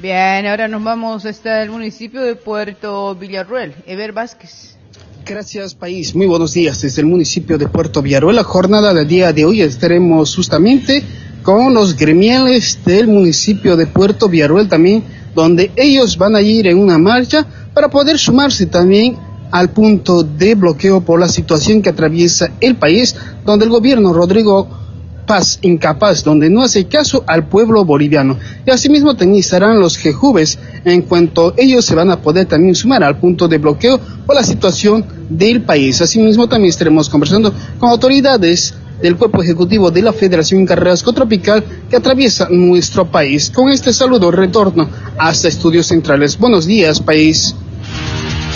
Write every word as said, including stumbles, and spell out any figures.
Bien, ahora nos vamos hasta el municipio de Puerto Villarroel. Eber Vázquez. Gracias, país. Muy buenos días desde el municipio de Puerto Villarroel. La jornada del día de hoy estaremos justamente con los gremiales del municipio de Puerto Villarroel también, donde ellos van a ir en una marcha para poder sumarse también al punto de bloqueo por la situación que atraviesa el país, donde el gobierno Rodrigo Paz incapaz, donde no hace caso al pueblo boliviano. Y asimismo también estarán los jejubes, en cuanto ellos se van a poder también sumar al punto de bloqueo por la situación del país. Asimismo también estaremos conversando con autoridades del cuerpo ejecutivo de la Federación Carrasco Tropical que atraviesa nuestro país. Con este saludo retorno hasta Estudios Centrales. Buenos días, país.